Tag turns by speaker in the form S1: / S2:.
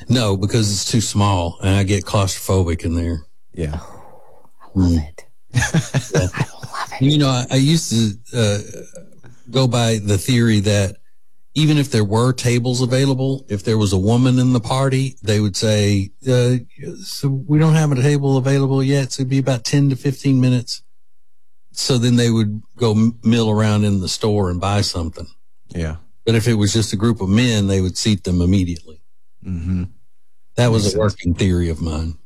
S1: No, because it's too small and I get claustrophobic in there.
S2: Yeah.
S3: I love it.
S1: Yeah.
S3: I love it.
S1: You know, I used to go by the theory that even if there were tables available, if there was a woman in the party, they would say, so we don't have a table available yet. So it'd be about 10 to 15 minutes. So then they would go mill around in the store and buy something.
S2: Yeah.
S1: But if it was just a group of men, they would seat them immediately.
S2: Mm-hmm.
S1: That was a working theory of mine.